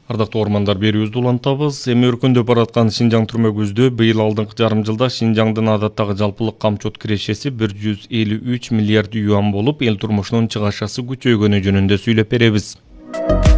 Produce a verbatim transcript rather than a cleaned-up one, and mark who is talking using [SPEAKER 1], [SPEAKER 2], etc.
[SPEAKER 1] Ардактуу ормандар, берүүбүздү улантабыз. Эми өркүндөп бараткан Шинжаң түрмөгүбүздө быйыл алдыңкы жарым жылда Шинжаңдын адаттагы жалпылык камчот кирешеси бир жүз элүү үч миллиард юан болуп, эл турмушунун чыгашасы күчөйгөнү жөнүндө сүйлөп беребиз.